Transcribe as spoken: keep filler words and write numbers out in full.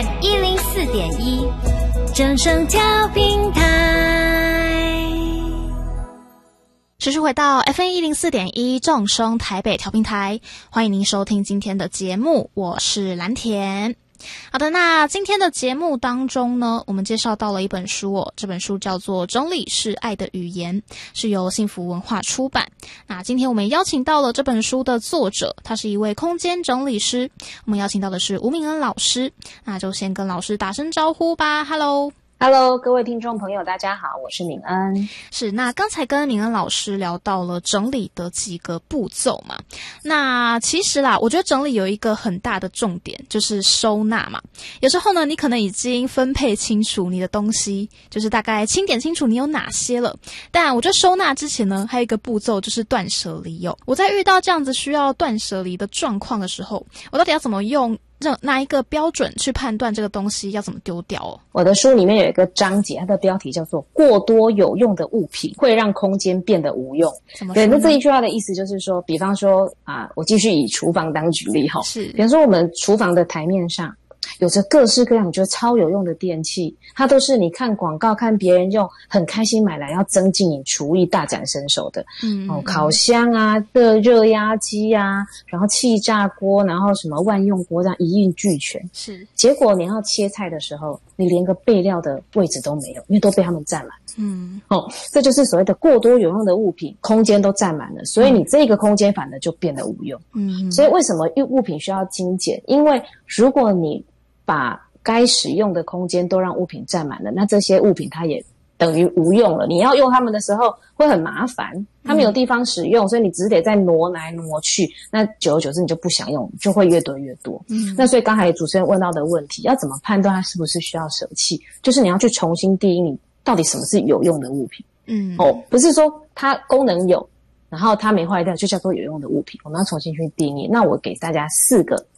一零四点一，正声调频台。 持续回到 F M 一零四点一正声台北调频台，欢迎您收听今天的节目，我是蓝田。好的，那今天的节目当中呢，我们介绍到了一本书哦，这本书叫做《整理是爱的语言》，是由幸福文化出版。那今天我们邀请到了这本书的作者，他是一位空间整理师，我们邀请到的是吴敏恩老师，那就先跟老师打声招呼吧。 Hello。Hello， 各位听众朋友大家好，我是敏恩。 是，那刚才跟敏恩老师聊到了整理的几个步骤嘛，那其实啦，我觉得整理有一个很大的重点，就是收纳嘛。有时候呢，你可能已经分配清楚你的东西，就是大概清点清楚你有哪些了，但我觉得收纳之前呢，还有一个步骤就是断舍离哦。我在遇到这样子需要断舍离的状况的时候，我到底要怎么用哪一个标准去判断这个东西要怎么丢掉哦？ 我的书里面有一个章节，它的标题叫做过多有用的物品会让空间变得无用。对，那这一句话的意思就是说，比方说啊，我继续以厨房当举例哈， 是， 比方说我们厨房的台面上有着各式各样你觉得超有用的电器，它都是你看广告看别人用很开心买来要增进你厨艺大展身手的。嗯，哦，烤箱啊，热热压机啊，然后气炸锅，然后什么万用锅，这样一应俱全。 是， 结果你要切菜的时候，你连个备料的位置都没有，因为都被他们占满。嗯，哦，这就是所谓的过多有用的物品，空间都占满了，所以你这个空间反而就变得无用。嗯，所以为什么物品需要精简？因为如果你把该使用的空间都让物品占满了，那这些物品它也等于无用了。你要用它们的时候会很麻烦，它没有地方使用，所以你只得再挪来挪去，那久而久之你就不想用，就会越堆越多。嗯，那所以刚才主持人问到的问题，要怎么判断它是不是需要舍弃，就是你要去重新定义你到底什么是有用的物品。嗯，哦，不是说它功能有，然后它没坏掉就叫做有用的物品，我们要重新去定义。那我给大家四个